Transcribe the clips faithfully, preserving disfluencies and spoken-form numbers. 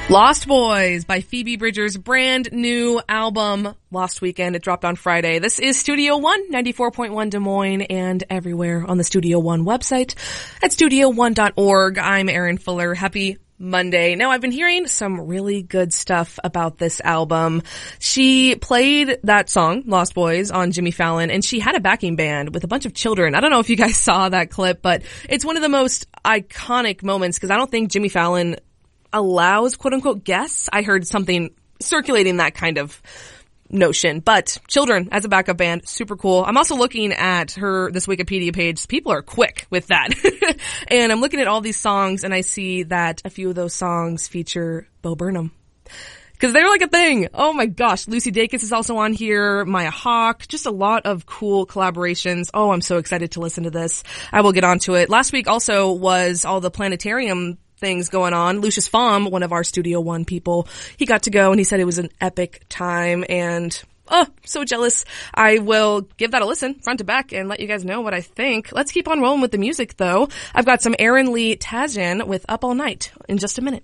Lost Boys by Phoebe Bridgers' brand new album, Lost Weekend. It dropped on Friday. This is Studio One, ninety-four point one Des Moines, and everywhere on the Studio One website at studio one dot org. I'm Erin Fuller. Happy Monday. Now, I've been hearing some really good stuff about this album. She played that song, Lost Boys, on Jimmy Fallon, and she had a backing band with a bunch of children. I don't know if you guys saw that clip, but it's one of the most iconic moments because I don't think Jimmy Fallon allows quote-unquote guests. I heard something circulating that kind of notion, but children as a backup band, super cool. I'm also looking at her, this Wikipedia page. People are quick with that. And I'm looking at all these songs and I see that a few of those songs feature Bo Burnham. Cause they're like a thing. Oh my gosh. Lucy Dacus is also on here. Maya Hawke. Just a lot of cool collaborations. Oh, I'm so excited to listen to this. I will get onto it. Last week also was all the planetarium things going on. Lucius Fahm, one of our Studio One people, he got to go and he said it was an epic time and oh, so jealous. I will give that a listen front to back and let you guys know what I think. Let's keep on rolling with the music though. I've got some Aaron Lee Tasjan with Up All Night in just a minute.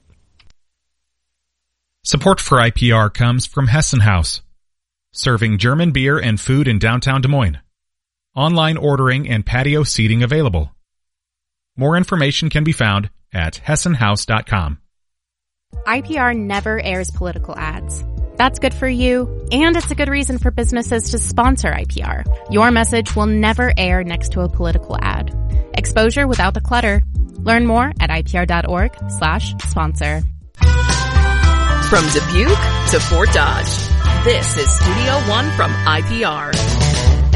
Support for I P R comes from Hessen House, serving German beer and food in downtown Des Moines. Online ordering and patio seating available. More information can be found at hessen house dot com. I P R never airs political ads. That's good for you, and it's a good reason for businesses to sponsor I P R. Your message will never air next to a political ad. Exposure without the clutter. Learn more at I P R dot org slash sponsor. From Dubuque to Fort Dodge, this is Studio One from I P R.